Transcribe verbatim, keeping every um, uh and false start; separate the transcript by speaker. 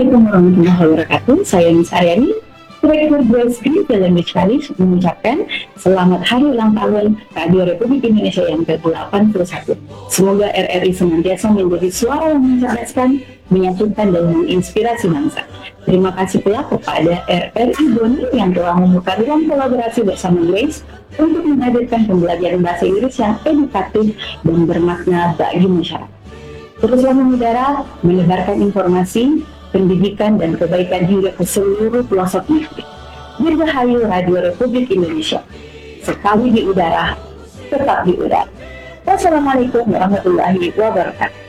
Speaker 1: Assalamualaikum warahmatullahi wabarakatuh. Saya Nisa Aryani, Direktur Grace Green Language College, mengucapkan selamat hari ulang tahun Radio Republik Indonesia yang ke delapan puluh satu. Semoga R R I senantiasa menjadi suara yang mencerdaskan, menyatukan, dan menginspirasi bangsa. Terima kasih pula kepada R R I Boni yang telah membuka ruang kolaborasi bersama Grace untuk menghadirkan pembelajaran bahasa Inggris yang edukatif dan bermakna bagi masyarakat. Teruslah mengudara, menyebarkan informasi, pendidikan, dan kebaikan hingga ke seluruh pelosok negeri. Dirgahayu Radio Republik Indonesia. Sekali di udara, tetap di udara. Wassalamualaikum warahmatullahi wabarakatuh.